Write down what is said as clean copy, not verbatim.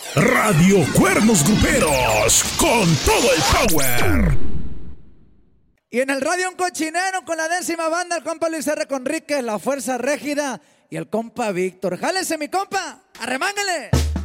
Radio Cuernos Gruperos, con todo el power. Y en el radio un cochinero con la 10ª banda, el compa Luis R. Conríquez, la Fuerza Régida y el compa Víctor. ¡Jálese, mi compa! ¡Arremángale!